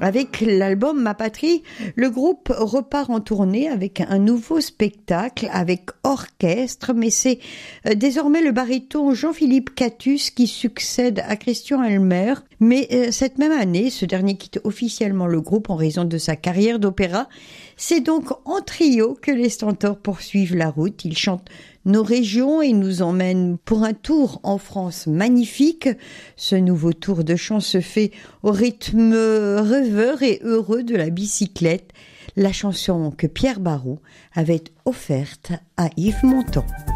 Avec l'album Ma Patrie, le groupe repart en tournée avec un nouveau spectacle avec orchestre, mais c'est désormais le baryton Jean-Philippe Catus qui succède à Christian Elmer. Mais cette même année, ce dernier quitte officiellement le groupe en raison de sa carrière d'opéra. C'est donc en trio que les Stentors poursuivent la route. Ils chantent nos régions et nous emmènent pour un tour en France magnifique. Ce nouveau tour de chant se fait au rythme rêveur et heureux de la bicyclette, la chanson que Pierre Barrault avait offerte à Yves Montand.